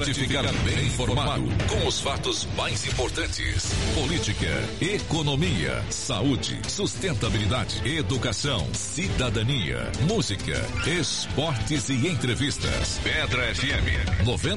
te ficar bem informado com os fatos mais importantes: política, economia, saúde, sustentabilidade, educação, cidadania, música, esportes e entrevistas. Pedra FM 90